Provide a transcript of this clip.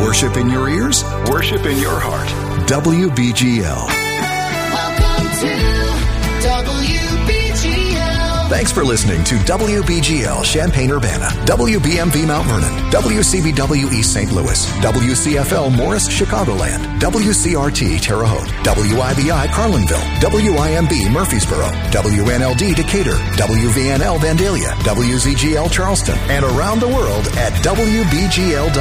Worship in your ears, worship in your heart. WBGL. Welcome to WBGL. Thanks for listening to WBGL Champaign-Urbana, WBMV Mount Vernon, WCBW East St. Louis, WCFL Morris Chicagoland, WCRT Terre Haute, WIBI Carlinville, WIMB Murfreesboro, WNLD Decatur, WVNL Vandalia, WZGL Charleston, and around the world at WBGL.com.